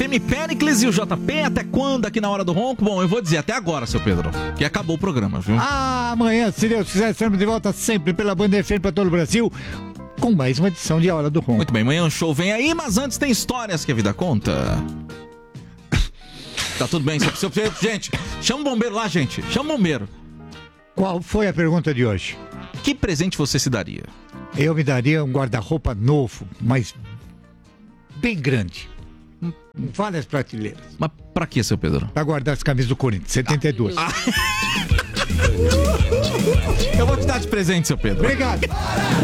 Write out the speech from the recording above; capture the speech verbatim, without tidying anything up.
M Péricles e o J P, até quando aqui na Hora do Ronco? Bom, eu vou dizer até agora, seu Pedro, que acabou o programa, viu? Ah, amanhã, se Deus quiser, estamos de volta sempre pela Band F M para todo o Brasil, com mais uma edição de A Hora do Ronco. Muito bem, amanhã o show vem aí, mas antes tem histórias que a vida conta. Tá tudo bem, seu, seu, gente, chama o bombeiro lá, gente, chama o bombeiro. Qual foi a pergunta de hoje? Que presente você se daria? Eu me daria um guarda-roupa novo, mas bem grande. Várias prateleiras. Mas pra que, seu Pedro? Pra guardar as camisas do Corinthians, setenta e dois. Ah. Eu vou te dar de presente, seu Pedro. Obrigado.